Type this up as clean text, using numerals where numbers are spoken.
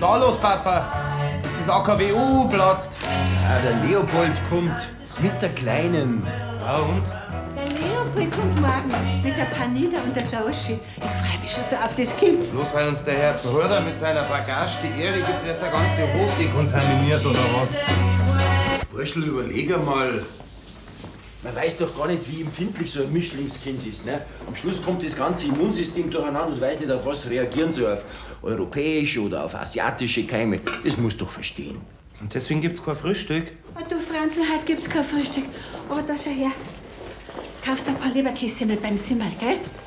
da los, Papa? Dass das AKW platzt. Ja, der Leopold kommt mit der Kleinen. Ja, und? Der Leopold kommt morgen mit der Panida und der Klauschi. Ich freue mich schon so auf das Kind. Bloß weil uns der Herr Bruder mit seiner Bagage die Ehre gibt, wird der ganze Hof dekontaminiert, oder was? Burschel, überleg einmal. Man weiß doch gar nicht, wie empfindlich so ein Mischlingskind ist. Ne? Am Schluss kommt das ganze Immunsystem durcheinander und weiß nicht, auf was reagieren soll. Auf europäische oder auf asiatische Keime. Das musst du doch verstehen. Und deswegen gibt's kein Frühstück. Oh, du Franzl, heute gibt's kein Frühstück. Aber da schau her. Kaufst ein paar Leberkäschen beim Simmel, gell?